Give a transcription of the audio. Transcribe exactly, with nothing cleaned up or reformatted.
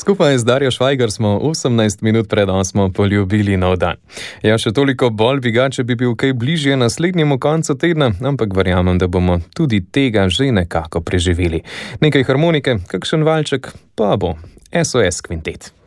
Skupaj z Darjo Švajgar smo osemnajst minut pred osmo poljubili nov dan. Ja, še toliko bolj bi ga, če bi bil kaj bližje naslednjemu koncu tedna, ampak verjamem, da bomo tudi tega že nekako preživeli. Nekaj harmonike, kakšen valček, pa bo S O S kvintet.